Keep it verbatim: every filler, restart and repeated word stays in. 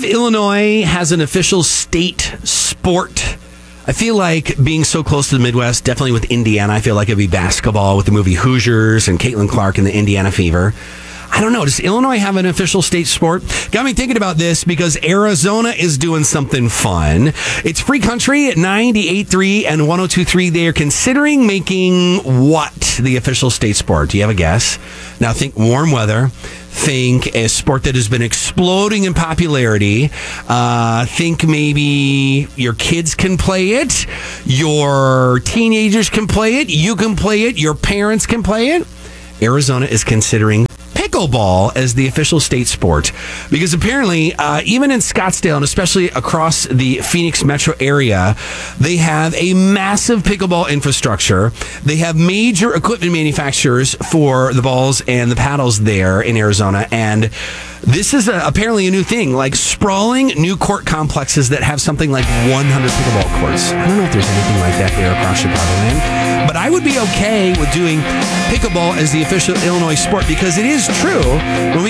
Illinois has an official state sport. I feel like being so close to the Midwest, definitely with Indiana, I feel like it'd be basketball with the movie Hoosiers and Caitlin Clark and the Indiana Fever. I don't know. Does Illinois have an official state sport? Got me thinking about this because Arizona is doing something fun. It's free country at ninety-eight point three and one oh two point three. They are considering making what the official state sport? Do you have a guess? Now think warm weather. Think a sport that has been exploding in popularity. Uh, think maybe your kids can play it. Your teenagers can play it. You can play it. Your parents can play it. Arizona is considering pickleball as the official state sport because apparently uh, even in Scottsdale and especially across the Phoenix metro area, they have a massive pickleball infrastructure. They have major equipment manufacturers for the balls and the paddles there in Arizona, and this is a, apparently a new thing, like sprawling new court complexes that have something like one hundred pickleball courts. I don't know if there's anything like that there across Chicagoland, but I would be okay with doing pickleball as the official Illinois sport because it is true when we